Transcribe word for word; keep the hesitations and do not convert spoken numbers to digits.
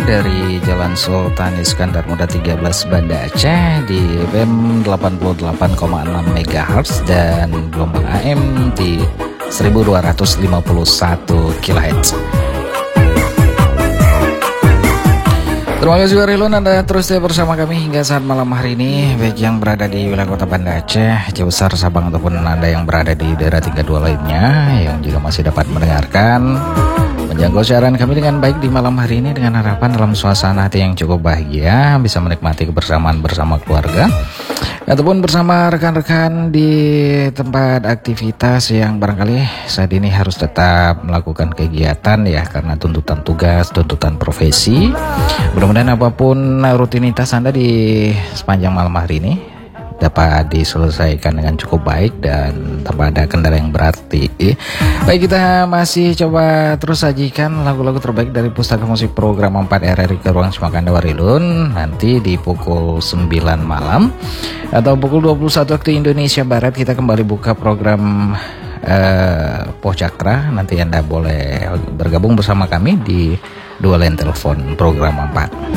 dari Jalan Sultan Iskandar Muda tiga belas Banda Aceh di F M delapan puluh delapan koma enam megahertz dan gelombang A M di seribu dua ratus lima puluh satu kilohertz. Terima kasih Warilun, Anda terus ya bersama kami hingga saat malam hari ini, baik yang berada di wilayah kota Banda Aceh, Aceh Besar, Sabang, ataupun Anda yang berada di daerah tiga puluh dua lainnya yang juga masih dapat mendengarkan menjangkau siaran kami dengan baik di malam hari ini, dengan harapan dalam suasana hati yang cukup bahagia bisa menikmati kebersamaan bersama keluarga ataupun bersama rekan-rekan di tempat aktivitas yang barangkali saat ini harus tetap melakukan kegiatan ya karena tuntutan tugas, tuntutan profesi. Mudah-mudahan apapun rutinitas Anda di sepanjang malam hari ini dapat diselesaikan dengan cukup baik dan tanpa ada kendala yang berarti. Baik, kita masih coba terus sajikan lagu-lagu terbaik dari Pustaka Musik Program empat R R I ke Ruang Simak Anda Warilun. Nanti di pukul sembilan malam atau pukul dua puluh satu waktu Indonesia Barat kita kembali buka program uh, Poh Cakra. Nanti Anda boleh bergabung bersama kami di dua line telepon program empat.